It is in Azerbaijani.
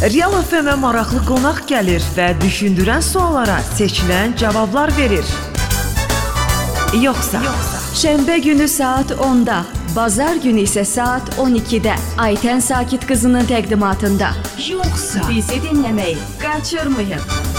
Real FM-ə maraqlı qonaq gəlir və düşündürən suallara seçilən cavablar verir. Yoxsa Şənbə günü saat 10-da, bazar günü isə saat 12-də Aytən Sakit qızının təqdimatında. Yoxsa bizi dinləməyi qaçırmayın.